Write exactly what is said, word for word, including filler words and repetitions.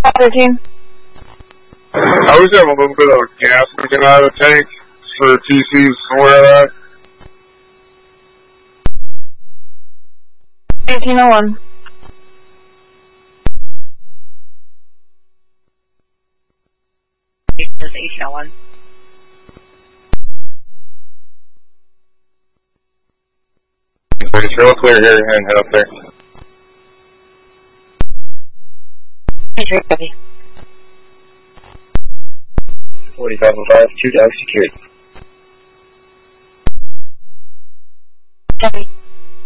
thirteen. I was having a little bit of gas leaking out of the tank for T Cs somewhere that. eighteen oh one. eighteen oh one. Real clear here and head up there. forty-five oh five, two dogs secured. Copy.